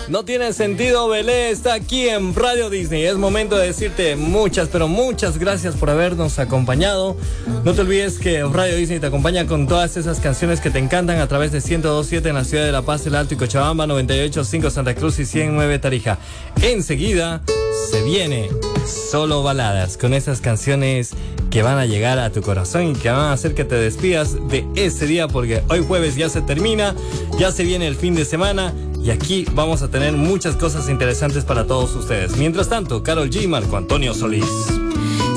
No tiene sentido, Belé está aquí en Radio Disney. Es momento de decirte muchas, pero muchas gracias por habernos acompañado. No te olvides que Radio Disney te acompaña con todas esas canciones que te encantan a través de 102.7 en la ciudad de La Paz, El Alto y Cochabamba, 98.5 Santa Cruz y 109 Tarija. Enseguida se viene Solo Baladas, con esas canciones que van a llegar a tu corazón y que van a hacer que te despidas de ese día, porque hoy jueves ya se termina, ya se viene el fin de semana y aquí vamos a tener muchas cosas interesantes para todos ustedes. Mientras tanto, Karol G y Marco Antonio Solís.